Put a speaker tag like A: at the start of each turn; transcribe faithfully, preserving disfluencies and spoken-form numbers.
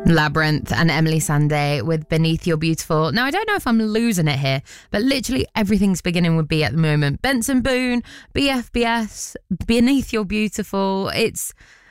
A: Labyrinth and Emily Sandé with Beneath Your Beautiful. Now, I don't know if I'm losing it here, but literally everything's beginning with B at the moment. Benson Boone, B F B S, Beneath Your Beautiful. It's